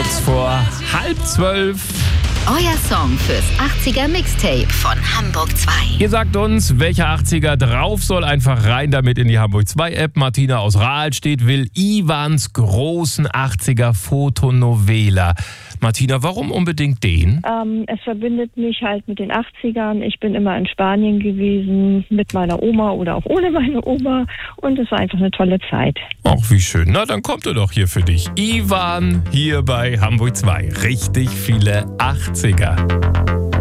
kurz vor 11:30. Euer Song fürs 80er Mixtape von Hamburg 2. Ihr sagt uns, welcher 80er drauf soll. Einfach rein damit in die Hamburg 2 App. Martina aus Rahlstedt will Ivans großen 80er Fotonovela. Martina, warum unbedingt den? Es verbindet mich halt mit den 80ern. Ich bin immer in Spanien gewesen mit meiner Oma oder auch ohne meine Oma. Und es war einfach eine tolle Zeit. Ach, wie schön. Na, dann kommt er doch hier für dich. Ivan hier bei Hamburg 2. Richtig viele 80er.